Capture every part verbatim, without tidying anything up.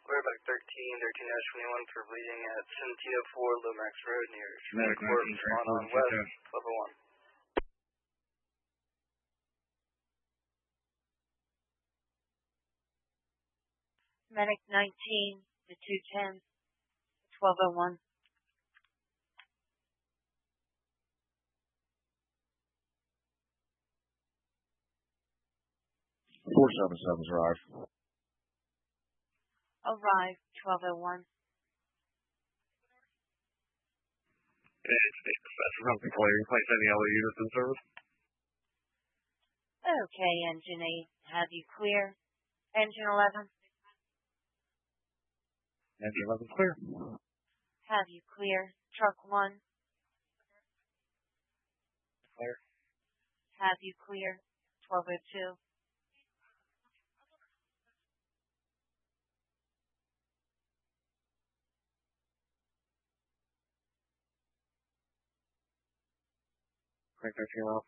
Quarterback thirteen, thirteen twenty-one for bleeding at Centia four, Lomax Road near Medic Court, on on West, level one. Medic nineteen to two ten, twelve oh one. four seven seven's arrived. Arrive, twelve oh one. That's something clear. You place any other units in service? Okay, engine eight, have you clear? Engine eleven? Engine eleven clear. Have you clear? Truck one? Clear. Have you clear? twelve oh two. Craig thirteen off.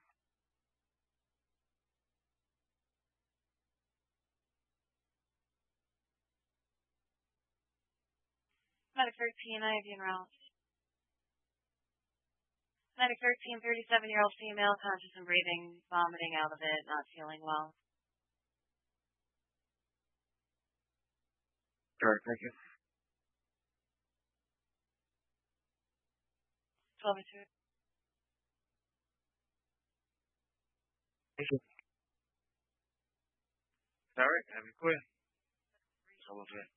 Medic thirteen, I have you en route. Medic thirteen, thirty-seven-year-old female, conscious and breathing, vomiting out of it, not feeling well. Alright, thank you. twelve oh two. Thank you. Alright, have you clear? twelve oh two.